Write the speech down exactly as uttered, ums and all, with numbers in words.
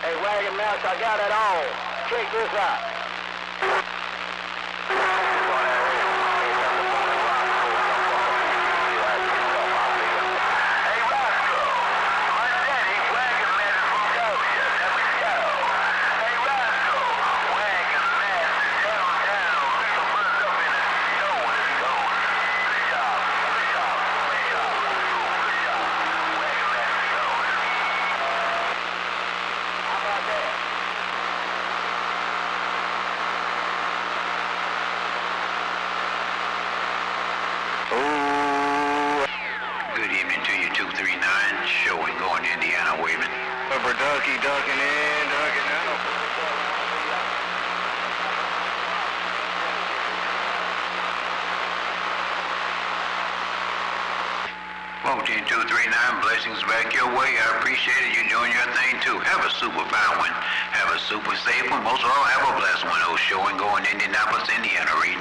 Hey, Wagon Mouse, I got it all. Check this out. Ducky, ducking in, ducking out. fourteen two three nine, blessings back your way. I appreciate it. You doing your thing too. Have a super fine one. Have a super safe one. Most of all, have a blessed one. Oh, show and go in Indianapolis, Indiana region.